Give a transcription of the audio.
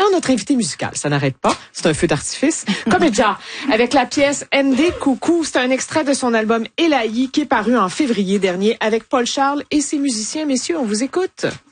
notre invité musical. Ça n'arrête pas. C'est un feu d'artifice. Comme déjà, avec la pièce Ndé Coucou. C'est un extrait de son album Elahi qui est paru en février dernier avec Paul Charles et ses musiciens. Messieurs, on vous écoute.